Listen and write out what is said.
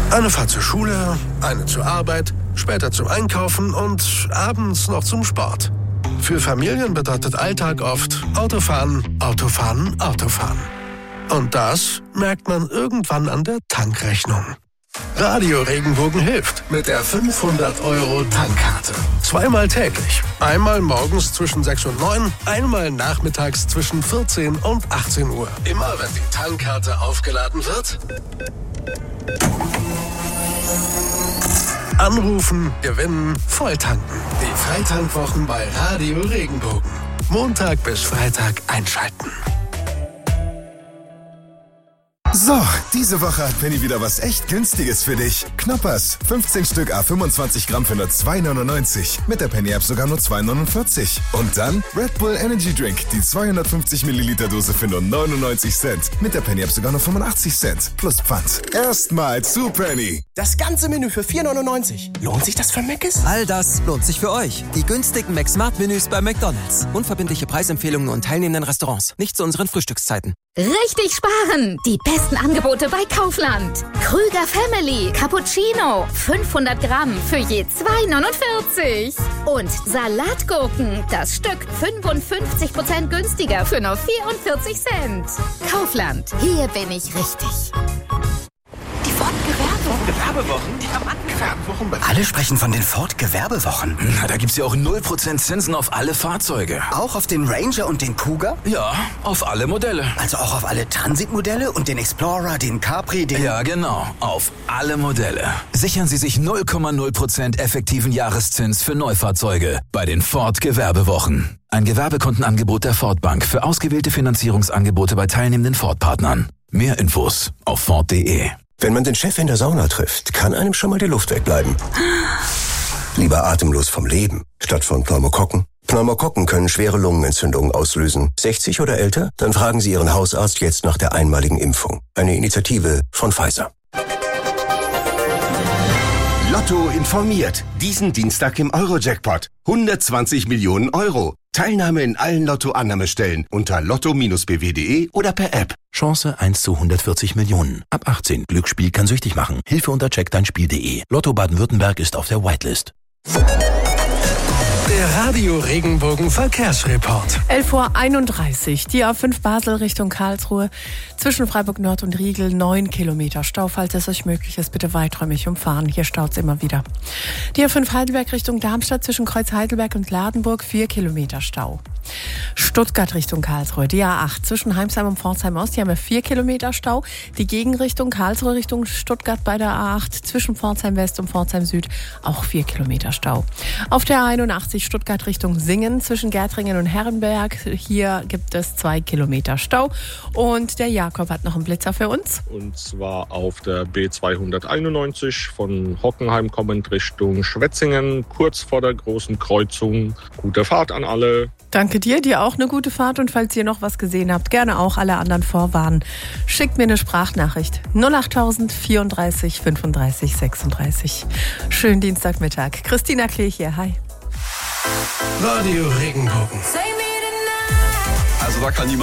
Eine Fahrt zur Schule, eine zur Arbeit, später zum Einkaufen und abends noch zum Sport. Für Familien bedeutet Alltag oft Autofahren, Autofahren, Autofahren. Und das merkt man irgendwann an der Tankrechnung. Radio Regenbogen hilft mit der 500-Euro-Tankkarte. Zweimal täglich. Einmal morgens zwischen 6 und 9, einmal nachmittags zwischen 14 und 18 Uhr. Immer wenn die Tankkarte aufgeladen wird, anrufen, gewinnen, volltanken. Die Freitankwwochen bei Radio Regenbogen. Montag bis Freitag einschalten. So, diese Woche hat Penny wieder was echt Günstiges für dich. Knoppers, 15 Stück à 25 Gramm für nur 2,99. Mit der Penny-App sogar nur 2,49. Und dann Red Bull Energy Drink, die 250 Milliliter Dose für nur 99 Cent. Mit der Penny-App sogar nur 85 Cent. Plus Pfand. Erstmal zu Penny. Das ganze Menü für 4,99. Lohnt sich das für Mc's? All das lohnt sich für euch. Die günstigen McSmart-Menüs bei McDonald's. Unverbindliche Preisempfehlungen und teilnehmenden Restaurants. Nicht zu unseren Frühstückszeiten. Richtig sparen! Die besten Angebote bei Kaufland. Krüger Family Cappuccino. 500 Gramm für je 2,49. Und Salatgurken. Das Stück 55% günstiger für nur 44 Cent. Kaufland. Hier bin ich richtig. Die Ford-Gewerbewochen, die am Gewerbewochen. Alle sprechen von den Ford-Gewerbewochen. Na, da gibt's ja auch 0% Zinsen auf alle Fahrzeuge. Auch auf den Ranger und den Cougar? Ja, auf alle Modelle. Also auch auf alle Transit-Modelle und den Explorer, den Capri, den... Ja, genau. Auf alle Modelle. Sichern Sie sich 0,0% effektiven Jahreszins für Neufahrzeuge bei den Ford-Gewerbewochen. Ein Gewerbekontenangebot der Ford Bank für ausgewählte Finanzierungsangebote bei teilnehmenden Ford-Partnern. Mehr Infos auf Ford.de. Wenn man den Chef in der Sauna trifft, kann einem schon mal die Luft wegbleiben. Lieber atemlos vom Leben, statt von Pneumokokken. Pneumokokken können schwere Lungenentzündungen auslösen. 60 oder älter? Dann fragen Sie Ihren Hausarzt jetzt nach der einmaligen Impfung. Eine Initiative von Pfizer. Lotto informiert. Diesen Dienstag im Euro-Jackpot. 120 Millionen Euro. Teilnahme in allen Lotto-Annahmestellen unter lotto-bw.de oder per App. Chance 1 zu 140 Millionen. Ab 18. Glücksspiel kann süchtig machen. Hilfe unter checkdeinspiel.de. Lotto Baden-Württemberg ist auf der Whitelist. Der Radio Regenbogen Verkehrsreport. 11:31 Uhr. Die A5 Basel Richtung Karlsruhe. Zwischen Freiburg Nord und Riegel 9 Kilometer Stau. Falls es euch möglich ist, bitte weiträumig umfahren. Hier staut's immer wieder. Die A5 Heidelberg Richtung Darmstadt zwischen Kreuz Heidelberg und Ladenburg 4 Kilometer Stau. Stuttgart Richtung Karlsruhe. Die A8 zwischen Heimsheim und Pforzheim Ost. Hier haben wir 4 Kilometer Stau. Die Gegenrichtung Karlsruhe Richtung Stuttgart bei der A8 zwischen Pforzheim West und Pforzheim Süd auch 4 Kilometer Stau. Auf der A81 Stuttgart Richtung Singen zwischen Gärtringen und Herrenberg. Hier gibt es 2 Kilometer Stau. Und der Jakob hat noch einen Blitzer für uns. Und zwar auf der B291 von Hockenheim kommend Richtung Schwetzingen, kurz vor der großen Kreuzung. Gute Fahrt an alle. Danke dir auch eine gute Fahrt. Und falls ihr noch was gesehen habt, gerne auch alle anderen vorwarnen. Schickt mir eine Sprachnachricht. 08000 34 35 36. Schönen Dienstagmittag. Christina Klee hier. Hi. Radio Regenbogen. Also da kann niemand